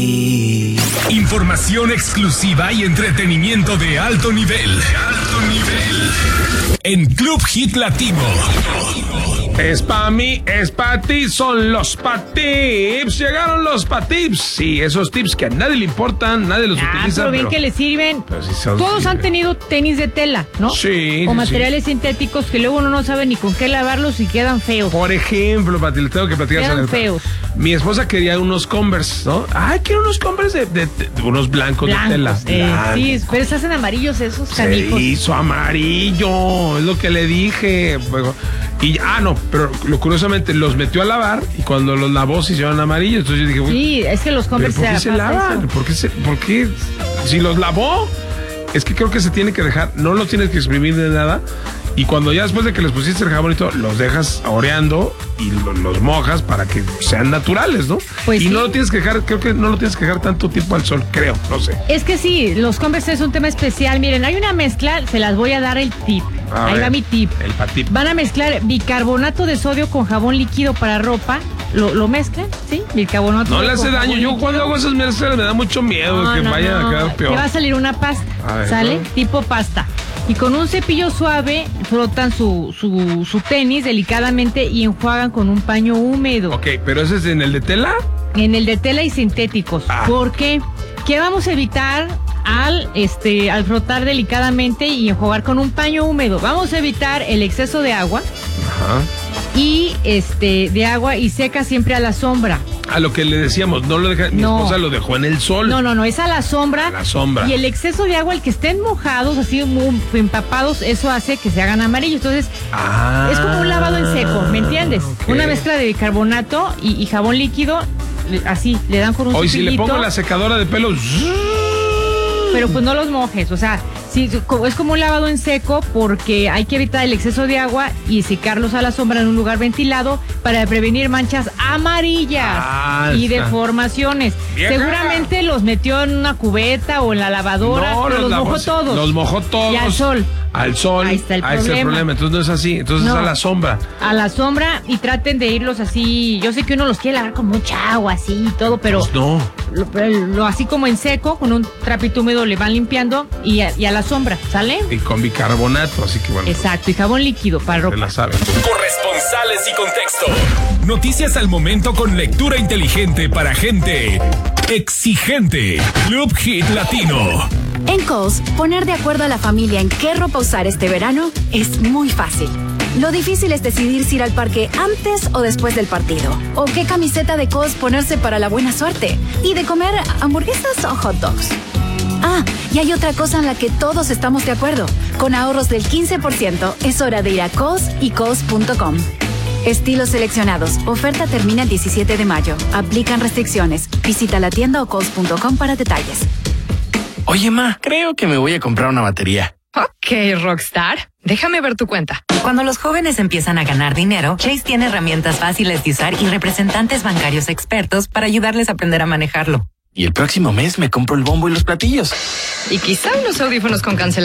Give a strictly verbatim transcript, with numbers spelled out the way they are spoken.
Información exclusiva y entretenimiento de alto nivel. Alto nivel. En Club Hit Latino. Es pa' mí, es pa' ti, son los patips. Llegaron los patips. Sí, esos tips que a nadie le importan, nadie los ah, utiliza. Pero bien pero, que le sirven. Sí son, Todos sí, han tenido tenis de tela, ¿no? Sí. O sí, materiales sí. sintéticos que luego uno no sabe ni con qué lavarlos y quedan feos. Por ejemplo, Pati, le tengo que platicar. Quedan sobre feos. Mi esposa quería unos Converse, ¿no? Ay, quiero unos Converse de, de, de, de unos blancos, Blancos, de tela. eh, Blancos. sí, pero se hacen amarillos esos Se canijos. hizo amarillo, es lo que le dije. Y ah, no, pero lo, curiosamente los metió a lavar y cuando los lavó se hicieron amarillos. Entonces yo dije, uy, Sí, es que los Converse ¿pero ¿por qué se lavan? ¿Por qué, se, ¿Por qué? Si los lavó, es que creo que se tiene que dejar, no los tienes que exprimir de nada. Y cuando ya después de que les pusiste el jabón y todo, los dejas oreando y lo, los mojas para que sean naturales, ¿no? Pues y sí. no lo tienes que dejar, creo que no lo tienes que dejar tanto tiempo al sol, creo, no sé. Es que sí, los Converse es un tema especial. Miren, hay una mezcla, se las voy a dar el tip. A Ahí ver, va mi tip. El patip. Van a mezclar bicarbonato de sodio con jabón líquido para ropa. Lo, lo mezclan, ¿sí? Bicarbonato. No le con hace daño. jabón Yo líquido. cuando hago esas mezclas me da mucho miedo No, que no, vayan no. a quedar peor. Te va a salir una pasta, A ver, ¿sale? ¿no? Tipo pasta. Y con un cepillo suave frotan su, su, su tenis delicadamente y enjuagan con un paño húmedo. Ok, pero ese es en el de tela. En el de tela y sintéticos. Ah. ¿Por qué? ¿Qué vamos a evitar al, este, al frotar delicadamente y enjuagar con un paño húmedo? Vamos a evitar el exceso de agua Ajá. y este de agua y seca siempre a la sombra. A lo que le decíamos, no lo deja, mi No. esposa lo dejó en el sol. No, no, no, es a la sombra. A la sombra. Y el exceso de agua, el que estén mojados, así muy empapados, eso hace que se hagan amarillos. Entonces, Ah, es como un lavado en seco, ¿me entiendes? ok. Una mezcla de bicarbonato y, y jabón líquido, le- así, le dan con un Hoy si le cepillito, pongo la secadora de pelo. pero pues no los mojes, o sea, sí, co- es como un lavado en seco porque hay que evitar el exceso de agua y secarlos a la sombra en un lugar ventilado para prevenir manchas amarillas Ah, y está. deformaciones. ¡Vieja! Seguramente los metió en una cubeta o en la lavadora, No, pero los lavó- mojó todos. Los mojó todos. Y al sol. Al sol. Ahí está el Ahí está el problema. problema. Entonces no es así. Entonces No. es a la sombra. A la sombra y traten de irlos así. Yo sé que uno los quiere lavar con mucha agua así y todo, pero Pues no. lo, lo- así como en seco, con un trapito húmedo le van limpiando y a, y a la sombra, ¿sale? Y con bicarbonato, así que bueno. Exacto, y jabón líquido para Se ropa. la saben. Corresponsales y contexto. Noticias al momento con lectura inteligente para gente exigente. Club Hit Latino. En Kohl's, poner de acuerdo a la familia en qué ropa usar este verano es muy fácil. Lo difícil es decidir si ir al parque antes o después del partido. O qué camiseta de Kohl's ponerse para la buena suerte. Y de comer hamburguesas o hot dogs. Ah, y hay otra cosa en la que todos estamos de acuerdo. Con ahorros del quince por ciento, es hora de ir a Kohl's y Kohl's punto com. Estilos seleccionados. Oferta termina el diecisiete de mayo. Aplican restricciones. Visita la tienda o Kohl's punto com para detalles. Oye, ma, creo que me voy a comprar una batería. Ok, Rockstar. Déjame ver tu cuenta. Cuando los jóvenes empiezan a ganar dinero, Chase tiene herramientas fáciles de usar y representantes bancarios expertos para ayudarles a aprender a manejarlo. Y el próximo mes me compro el bombo y los platillos. Y quizá unos audífonos con cancelación.